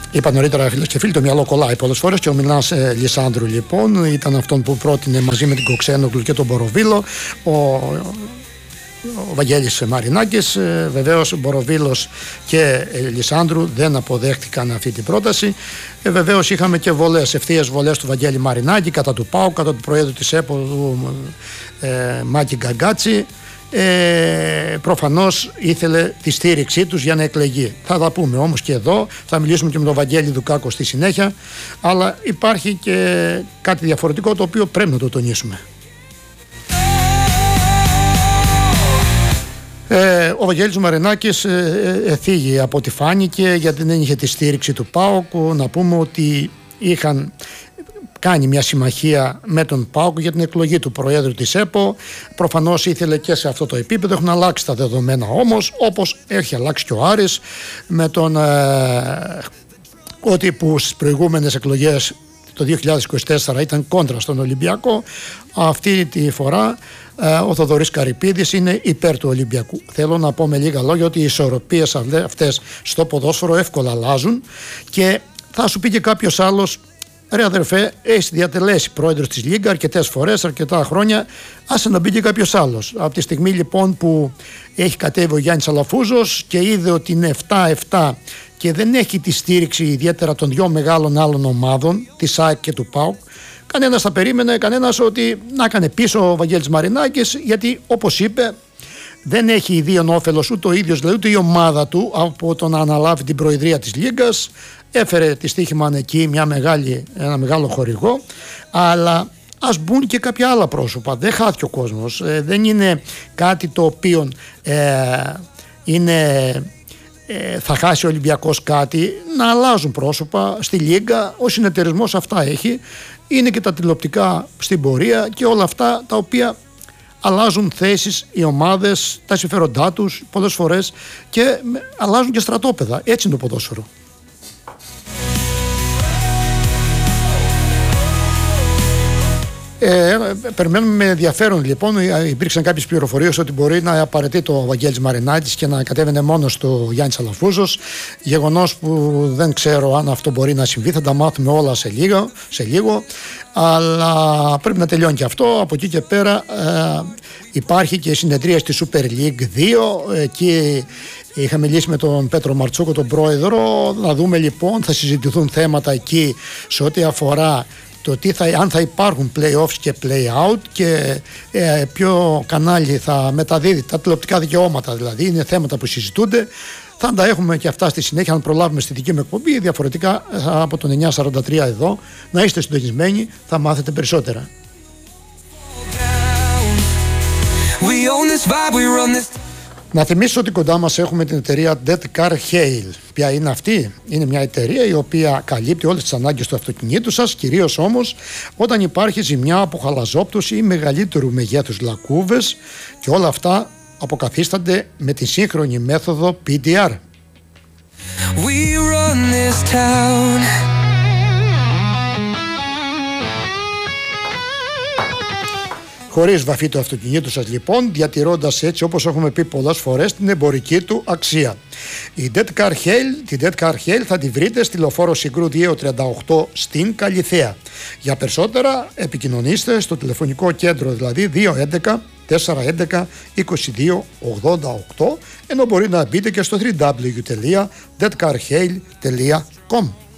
Είπα νωρίτερα, φίλες και φίλοι, το μυαλό κολλάει πολλές φορές και ο Μινάς Λισάνδρου λοιπόν ήταν αυτόν που πρότεινε μαζί με την Κοξένογλου και τον Μποροβίλο ο Βαγγέλης Μαρινάκης. Βεβαίως Μποροβίλος και Λισάνδρου δεν αποδέχτηκαν αυτή την πρόταση. Βεβαίως είχαμε και βολές, ευθείες βολές του Βαγγέλη Μαρινάκη κατά του ΠΑΟΚ, κατά του Προέδρου της ΕΠΟ του Μάκη Γκαγκάτση. Προφανώς ήθελε τη στήριξή τους για να εκλεγεί. Θα τα πούμε όμως και εδώ, θα μιλήσουμε και με τον Βαγγέλη Δουκάκο στη συνέχεια, αλλά υπάρχει και κάτι διαφορετικό το οποίο πρέπει να το τονίσουμε. Ο Βαγγέλης Μαρινάκης θίγει από ό,τι φάνηκε, γιατί δεν είχε τη στήριξη του ΠΑΟΚ. Να πούμε ότι είχαν κάνει μια συμμαχία με τον ΠΑΟΚ για την εκλογή του Προέδρου της ΕΠΟ. Προφανώς ήθελε και σε αυτό το επίπεδο. Έχουν αλλάξει τα δεδομένα όμως, όπως έχει αλλάξει και ο Άρης με τον ότι που στις προηγούμενες εκλογές το 2024 ήταν κόντρα στον Ολυμπιακό. Αυτή τη φορά ο Θοδωρής Καρυπίδης είναι υπέρ του Ολυμπιακού. Θέλω να πω με λίγα λόγια ότι οι ισορροπίες αυτές στο ποδόσφαιρο εύκολα αλλάζουν και θα σου πει και κάποιος άλλος: ρε αδερφέ, έχεις διατελέσει πρόεδρος της Λίγκα αρκετές φορές, αρκετά χρόνια, άσε να μπει και κάποιος άλλος. Από τη στιγμή λοιπόν που έχει κατέβει ο Γιάννης Αλαφούζος και είδε ότι είναι 7-7 και δεν έχει τη στήριξη ιδιαίτερα των δυο μεγάλων άλλων ομάδων, της ΑΕΚ και του ΠΑΟΚ, κανένας θα περίμενε, κανένας ότι να έκανε πίσω ο Βαγγέλης Μαρινάκης, γιατί όπως είπε, δεν έχει ιδίον όφελος ούτε ο ίδιος, δηλαδή ούτε η ομάδα του από το να αναλάβει την προεδρία της Λίγκας. Έφερε τη στοίχημαν εκεί ένα μεγάλο χορηγό, αλλά ας μπουν και κάποια άλλα πρόσωπα. Δεν χάθηκε ο κόσμος. Δεν είναι κάτι το οποίο θα χάσει ο Ολυμπιακός κάτι. Να αλλάζουν πρόσωπα στη Λίγκα. Ο συνεταιρισμός αυτά έχει. Είναι και τα τηλεοπτικά στην πορεία και όλα αυτά τα οποία αλλάζουν θέσεις οι ομάδες, τα συμφέροντά τους πολλές φορές και αλλάζουν και στρατόπεδα. Έτσι είναι το ποδόσφαιρο. Περιμένουμε με ενδιαφέρον λοιπόν. Υπήρξαν κάποιες πληροφορίες ότι μπορεί να απαραίτει το Βαγγέλης Μαρινάκης και να κατέβαινε μόνος του Γιάννης Αλαφούζος. Γεγονός που δεν ξέρω αν αυτό μπορεί να συμβεί, θα τα μάθουμε όλα σε λίγο. Αλλά πρέπει να τελειώνει και αυτό. Από εκεί και πέρα υπάρχει και συνεδρία στη Super League 2. Εκεί είχα μιλήσει με τον Πέτρο Μαρτσούκο, τον πρόεδρο. Να δούμε λοιπόν, θα συζητηθούν θέματα εκεί σε ό,τι αφορά το αν θα υπάρχουν play-offs και play-out και ποιο κανάλι θα μεταδίδει τα τηλεοπτικά δικαιώματα, δηλαδή είναι θέματα που συζητούνται. Θα τα έχουμε και αυτά στη συνέχεια, αν προλάβουμε στη δική μου εκπομπή. Διαφορετικά από τον 943 εδώ να είστε συντονισμένοι, θα μάθετε περισσότερα. Να θυμίσω ότι κοντά μας έχουμε την εταιρεία Dead Car Hail. Ποια είναι αυτή? Είναι μια εταιρεία η οποία καλύπτει όλες τις ανάγκες του αυτοκινήτου σας, κυρίως όμως όταν υπάρχει ζημιά από χαλαζόπτωση ή μεγαλύτερου μεγέθους λακκούβες, και όλα αυτά αποκαθίστανται με τη σύγχρονη μέθοδο PDR. We run this town. Χωρίς βαφή του αυτοκινήτου σας λοιπόν, διατηρώντας έτσι, όπως έχουμε πει πολλές φορές, την εμπορική του αξία. Την Dead Car Hail θα τη βρείτε στη Λεωφόρο Συγκρού 238 στην Καλιθέα. Για περισσότερα επικοινωνήστε στο τηλεφωνικό κέντρο, δηλαδή 211 411 2288, ενώ μπορεί να μπείτε και στο www.deadcarhail.com.